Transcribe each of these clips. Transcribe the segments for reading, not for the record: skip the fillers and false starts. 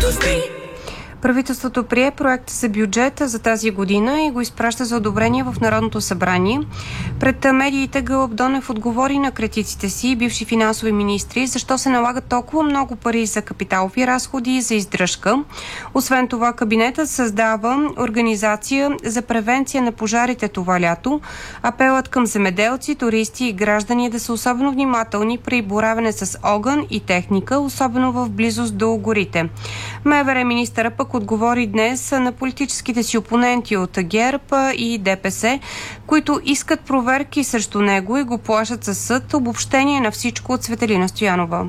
Правителството прие проект за бюджета за тази година и го изпраща за одобрение в Народното събрание. Пред медиите Гълъб Донев отговори на критиците си, бивши финансови министри, защо се налагат толкова много пари за капиталови разходи и за издръжка. Освен това, кабинетът създава организация за превенция на пожарите това лято. Апелът към земеделци, туристи и граждани е да са особено внимателни при боравене с огън и техника, особено в близост до горите. МВР министъра пък отговори днес на политическите си опоненти от ГЕРБ и ДПС, които искат проверки срещу него и го плашат със съд. Обобщение на всичко от Цветелина Стоянова.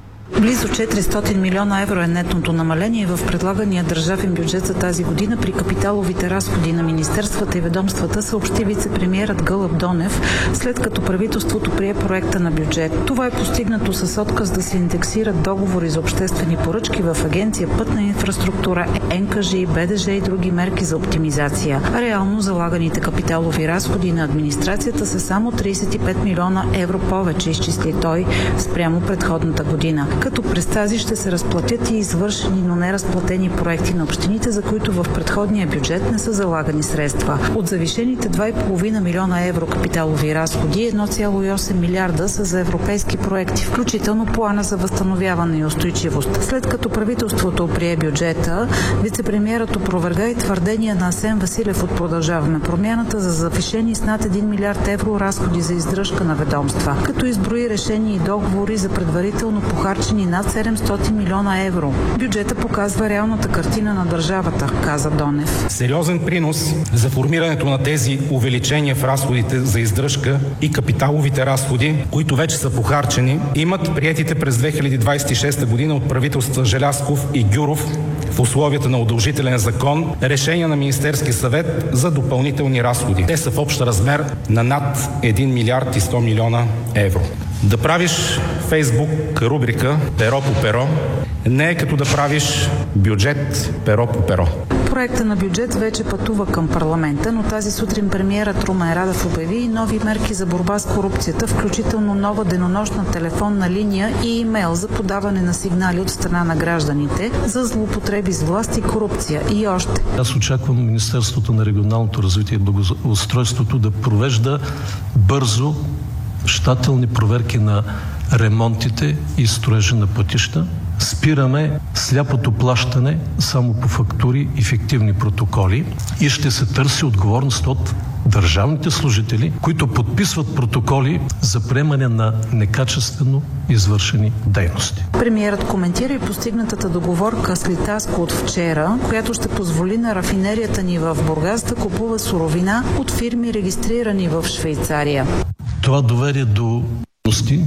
Близо 400 милиона евро е нетното намаление в предлагания държавен бюджет за тази година при капиталовите разходи на министерствата и ведомствата, съобщи вице-премиерът Гълъб Донев, след като правителството прие проекта на бюджет. Това е постигнато с отказ да се индексират договори за обществени поръчки в Агенция Пътна инфраструктура, НКЖИ, БДЖ и други мерки за оптимизация. Реално залаганите капиталови разходи на администрацията са само 35 милиона евро повече, изчисли той, спрямо предходната година. Като през тази ще се разплатят и извършени, но неразплатени проекти на общините, за които в предходния бюджет не са залагани средства. От завишените 2,5 милиона евро капиталови разходи, 1,8 милиарда са за европейски проекти, включително плана за възстановяване и устойчивост. След като правителството прие бюджета, вице-премиерът опроверга и твърдения на Асен Василев от Продължаваме промяната за завишени с над 1 милиард евро разходи за издръжка на ведомства, като изброи решения и договори за предварително похарчени над 700 милиона евро. Бюджета показва реалната картина на държавата, каза Донев. Сериозен принос за формирането на тези увеличения в разходите за издръжка и капиталовите разходи, които вече са похарчени, имат приетите през 2026 година от правителства Желязков и Гюров в условията на удължителен закон решения на Министерски съвет за допълнителни разходи. Те са в общ размер на над 1 милиард и 100 милиона евро. Да правиш Фейсбук рубрика перо по перо не е като да правиш бюджет перо по перо. Проекта на бюджет вече пътува към парламента, но тази сутрин премиерът Румен Радев обяви и нови мерки за борба с корупцията, включително нова денонощна телефонна линия и имейл за подаване на сигнали от страна на гражданите за злоупотреби с власт и корупция и още. Аз очаквам Министерството на регионалното развитие и благоустройството да провежда бързо щателни проверки на ремонтите и строежа на пътища. Спираме сляпото плащане само по фактури и фиктивни протоколи и ще се търси отговорност от държавните служители, които подписват протоколи за приемане на некачествено извършени дейности. Премиерът коментира и постигнатата договорка с Литаско от вчера, която ще позволи на рафинерията ни в Бургас да купува суровина от фирми, регистрирани в Швейцария. Това доведе до трудности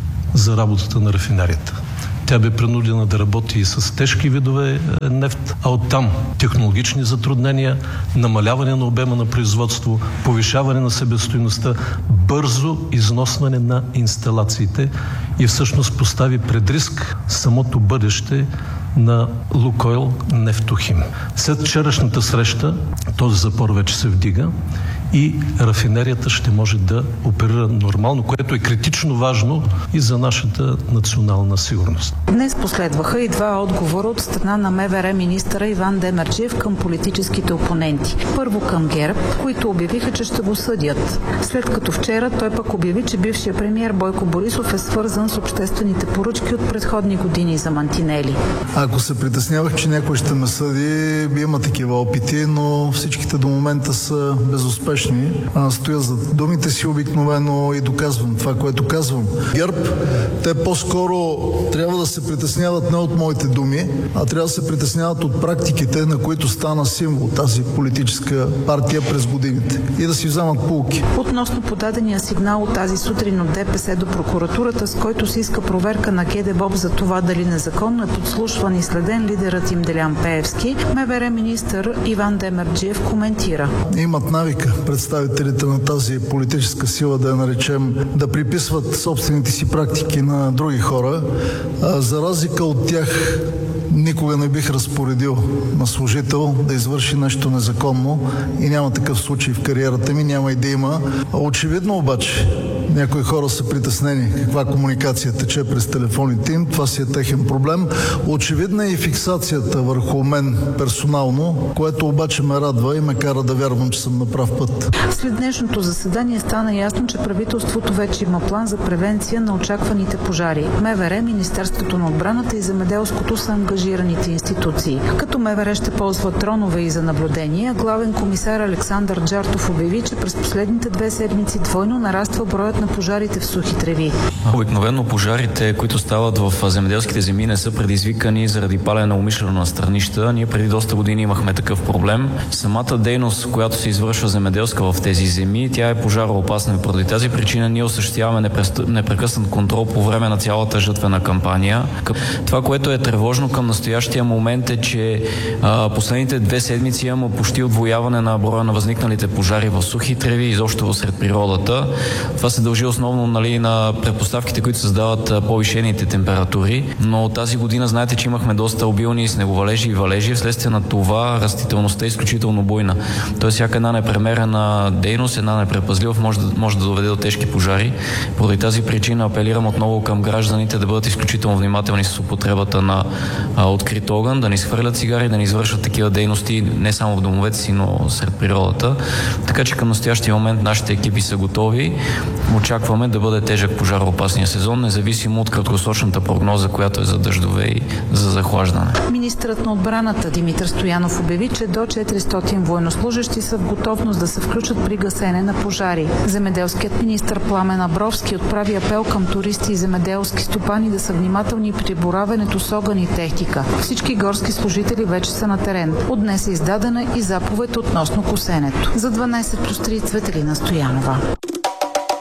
за работата на рафинерията. Тя бе принудена да работи и с тежки видове нефт, а оттам технологични затруднения, намаляване на обема на производство, повишаване на себестойността, бързо износване на инсталациите и всъщност постави пред риск самото бъдеще на Лукойл Нефтохим. След вчерашната среща този запор вече се вдига и рафинерията ще може да оперира нормално, което е критично важно и за нашата национална сигурност. Днес последваха и два отговора от страна на МВР министъра Иван Демерджиев към политическите опоненти. Първо към ГЕРБ, които обявиха, че ще го съдят. След като вчера той пък обяви, че бившия премиер Бойко Борисов е свързан с обществените поръчки от предходни години за мантинели. Ако се притеснявах, че някой ще ме съди, има такива опити, но всичките до момента са безуспешни. Стоя за думите си обикновено и доказвам това, което казвам. ГЕРБ, те по-скоро трябва да се притесняват не от моите думи, а трябва да се притесняват от практиките, на които стана символ тази политическа партия през годините и да си вземат поуки. Относно подадения сигнал от тази сутрин от ДПС до прокуратурата, с който се иска проверка на ГДБОП за това дали незаконно е подслушван и следен лидерът им Делян Пеевски, МВР министър Иван Демерджиев коментира. Имат навика представителите на тази политическа сила, да я наречем, да приписват собствените си практики на други хора. За разлика от тях, никога не бих разпоредил на служител да извърши нещо незаконно и няма такъв случай в кариерата ми, няма и да има. Очевидно обаче, някои хора са притеснени каква комуникация тече през телефоните им. Това си е техен проблем. Очевидна е и фиксацията върху мен персонално, което обаче ме радва и ме кара да вярвам, че съм на прав път. След днешното заседание стана ясно, че правителството вече има план за превенция на очакваните пожари. МВР, Министерството на отбраната и Земеделското са ангажираните институции. Като МВР ще ползва дронове и за наблюдение, главен комисар Александър Джартов обяви, че през последните 2 седмици двойно нараства броят на пожарите в сухи треви. Обикновено пожарите, които стават в земеделските земи, не са предизвикани заради палене умишлено на странища. Ние преди доста години имахме такъв проблем. Самата дейност, която се извършва земеделска в тези земи, тя е пожароопасна. Поради тази причина ние осъществяваме непрекъснат контрол по време на цялата жътвена кампания. Това, което е тревожно към настоящия момент е, че последните 2 седмици има почти отвояване на броя на възникналите пожари в сухи треви, изобщо сред природата. Това се дължи основно на предпоставките, които създават повишените температури, но тази година знаете, че имахме доста обилни снеговалежи и валежи, вследствие на това растителността е изключително буйна. Тоест всяка една непремерена дейност, една непредпазливост може да доведе до тежки пожари. Поради тази причина апелирам отново към гражданите да бъдат изключително внимателни с употребата на открит огън, да не изхвърлят цигари, да не извършват такива дейности не само в домовете си, но сред природата. Така че към настоящия момент нашите екипи са готови. Очакваме да бъде тежък пожароопасния сезон, независимо от краткосрочната прогноза, която е за дъждове и за захлаждане. Министърът на отбраната Димитър Стоянов обяви, че до 400 военнослужещи са в готовност да се включат при гасене на пожари. Земеделският министър Пламен Абровски отправи апел към туристи и земеделски стопани да са внимателни при боравенето с огън и техника. Всички горски служители вече са на терен. От днес е издадена и заповед относно косенето. За 12+3 Цветелина Стоянова.